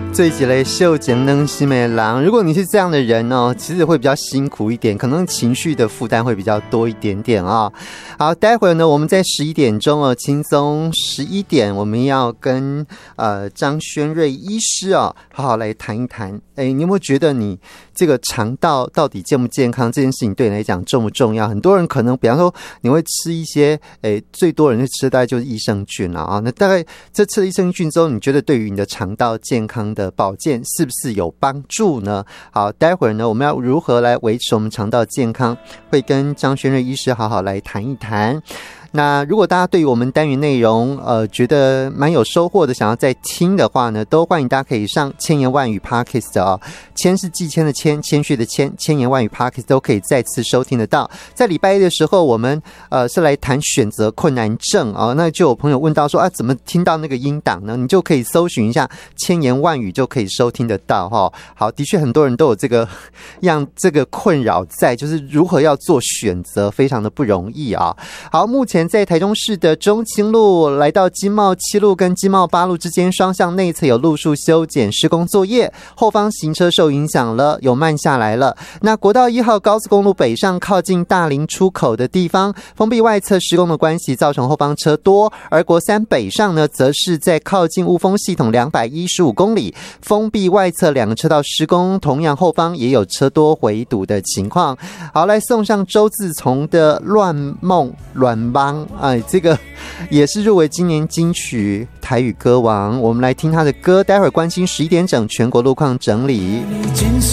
这一集嘞，秀简能西美郎，如果你是这样的人哦，其实会比较辛苦一点，可能情绪的负担会比较多一点点啊。好，待会儿呢，我们在11点钟哦，轻松11点，我们要跟张轩瑞医师哦，好好来谈一谈。你有没有觉得你这个肠道到底健不健康这件事情对你来讲重不重要？很多人可能，比方说你会吃一些，最多人会吃大概就是益生菌啊，那大概这吃了益生菌之后，你觉得对于你的肠道健康的保健是不是有帮助呢？好，待会儿呢，我们要如何来维持我们肠道健康，会跟张轩瑞医师好好来谈一谈。那如果大家对于我们单元内容觉得蛮有收获的，想要再听的话呢，都欢迎大家可以上千言万语 Podcast 啊，谦是季谦的谦，谦虚的谦，千言万语 Podcast 都可以再次收听得到。在礼拜一的时候，我们是来谈选择困难症啊，那就有朋友问到说怎么听到那个音档呢？你就可以搜寻一下千言万语就可以收听得到哈。好，的确很多人都有这个困扰在，就是如何要做选择，非常的不容易啊。好，目前在台中市的中清路来到金茂7路跟金茂8路之间双向内侧有路树修剪施工作业，后方行车受影响了，有慢下来了。那国道1号高速公路北上靠近大林出口的地方，封闭外侧施工的关系造成后方车多，而国3北上呢，则是在靠近雾峰系统215公里，封闭外侧2个车道施工，同样后方也有车多回堵的情况。好，来送上周自从的乱梦软邦，这个也是入围今年金曲台语歌王，我们来听他的歌，待会儿关心11点整全国路况整理。